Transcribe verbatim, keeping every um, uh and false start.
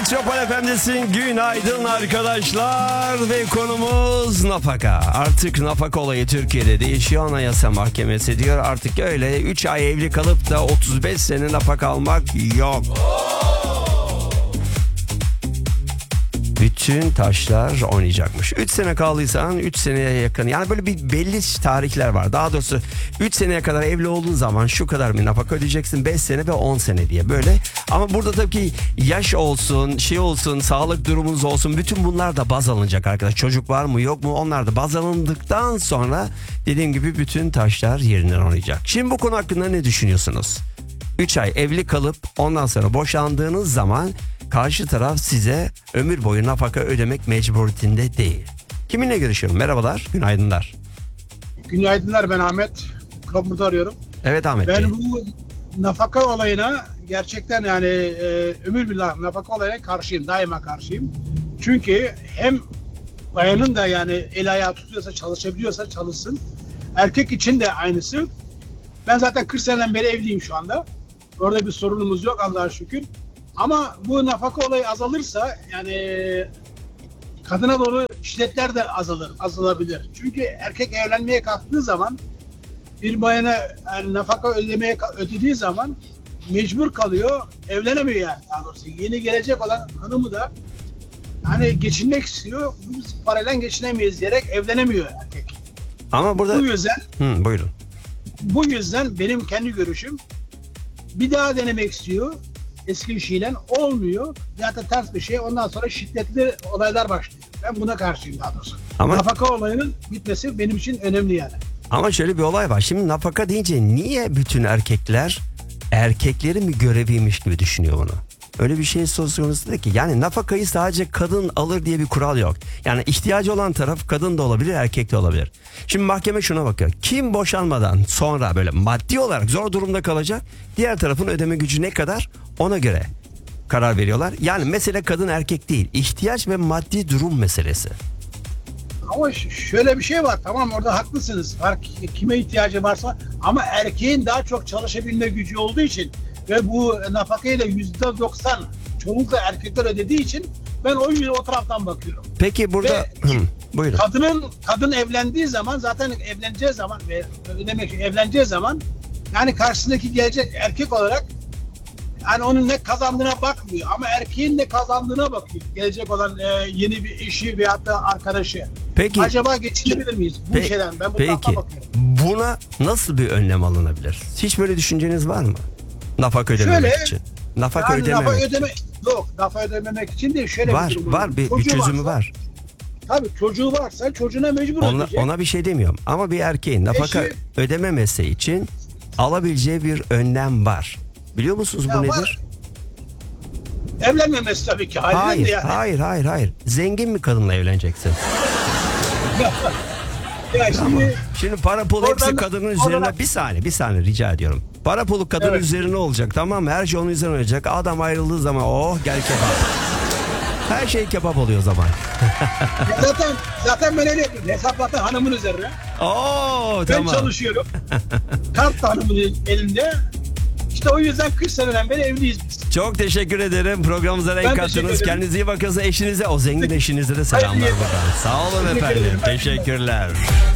Metropol F M'desin. Günaydın arkadaşlar ve konumuz nafaka. Artık nafaka olayı Türkiye'de değişiyor. Anayasa Mahkemesi diyor artık öyle üç ay evli kalıp da otuz beş sene nafaka almak yok. Bütün taşlar oynayacakmış. üç sene kaldıysan üç seneye yakın. Yani böyle bir belli tarihler var. Daha doğrusu üç seneye kadar evli olduğun zaman şu kadar bir nafaka ödeyeceksin. beş sene ve on sene diye böyle. Ama burada tabii ki yaş olsun, şey olsun, sağlık durumunuz olsun. Bütün bunlar da baz alınacak arkadaş. Çocuk var mı yok mu onlar da baz alındıktan sonra dediğim gibi bütün taşlar yerinden oynayacak. Şimdi bu konu hakkında ne düşünüyorsunuz? üç ay evli kalıp ondan sonra boşandığınız zaman karşı taraf size ömür boyu nafaka ödemek mecburiyetinde değil. Kiminle görüşüyorum? Merhabalar, günaydınlar. Günaydınlar, ben Ahmet. Kapıda arıyorum. Evet Ahmet Ben Bey. bu nafaka olayına gerçekten yani e, ömür billah nafaka olayına karşıyım. Daima karşıyım. Çünkü hem bayanın da yani el ayağı tutuyorsa, çalışabiliyorsa çalışsın. Erkek için de aynısı. Ben zaten kırk seneden beri evliyim şu anda. Orada bir sorunumuz yok Allah'a şükür. Ama bu nafaka olayı azalırsa yani kadına doğru şiddetler de azalır, azalabilir. Çünkü erkek evlenmeye kalktığı zaman bir bayana yani nafaka ödemeye ödediği zaman mecbur kalıyor, evlenemiyor yani daha doğrusu. Yeni gelecek olan hanımı da hani geçinmek istiyor, biz parayla geçinemeyiz diyerek evlenemiyor erkek. Ama burada... Bu yüzden, Hı, buyurun. bu yüzden benim kendi görüşüm bir daha denemek istiyor. Eski bir şeyle olmuyor. Ya da ters bir şey. Ondan sonra şiddetli olaylar başlıyor. Ben buna karşıyım daha doğrusu. Ama... Nafaka olayının bitmesi benim için önemli yani. Ama şöyle bir olay var. Şimdi nafaka deyince niye bütün erkekler erkeklerin mi göreviymiş gibi düşünüyor bunu? Öyle bir şey söz konusu değil ki. Yani nafakayı sadece kadın alır diye bir kural yok. Yani ihtiyacı olan taraf kadın da olabilir, erkek de olabilir. Şimdi mahkeme şuna bakıyor. Kim boşanmadan sonra böyle maddi olarak zor durumda kalacak, diğer tarafın ödeme gücü ne kadar ona göre karar veriyorlar. Yani mesele kadın erkek değil. İhtiyaç ve maddi durum meselesi. Ama şöyle bir şey var. Tamam, orada haklısınız. Var, kime ihtiyacı varsa ama erkeğin daha çok çalışabilme gücü olduğu için ve bu nafakayı da yüzde doksan çoğunlukla erkekler ödediği için ben o yüzden o taraftan bakıyorum. Peki burada Ve, Hı, buyurun. Kadının kadın evlendiği zaman zaten evleneceği zaman ve demek evleneceği zaman yani karşısındaki gelecek erkek olarak yani onun ne kazandığına bakmıyor ama erkeğin ne kazandığına bakıyor. Gelecek olan e, yeni bir eşi veyahut da arkadaşı. Peki, acaba geçinebilir miyiz bu pe- şeyden? Ben bu peki taraftan bakıyorum. buna nasıl bir önlem alınabilir? Hiç böyle düşünceniz var mı? Nafaka ödememek Şöyle, için. Nafaka Yani ödememek nafa için. ödeme, yok, nafa ödememek için değil. Şöyle Var, bir durum var bir, bir Çocuğu çözümü varsa, var. Tabii çocuğu varsa çocuğuna mecbur Ona, ödeyecek. ona bir şey demiyorum. Ama bir erkeğin nafaka Eşi- ödememesi için alabileceği bir önlem var. Biliyor musunuz Ya bu var. nedir? Evlenmemesi tabii ki. Halinden Hayır, de yani. hayır, hayır, hayır. Zengin bir kadınla evleneceksin. Ya şimdi Şimdi para pul hepsi Oradan- kadının üzerine. oradan- Bir saniye, bir saniye rica ediyorum. Para pulu kadının Evet. üzerine olacak, tamam mı? Her şey onun üzerine olacak. Adam ayrıldığı zaman oh gel kebap. Her şey kebap oluyor o zaman. ya zaten zaten ben öyle yapıyorum. Hesaplatın hanımın üzerine. Oo Ben tamam. çalışıyorum. Kart da hanımın elinde. İşte o yüzden kırk seneden beri evliyiz biz. Çok teşekkür ederim. Programımıza renk Ben teşekkür kattınız. ederim. Kendinize iyi bakın. Eşinize, o zengin eşinize de selamlar Hayırlı buradan. Sağ olun Teşekkür efendim. ederim. Teşekkürler.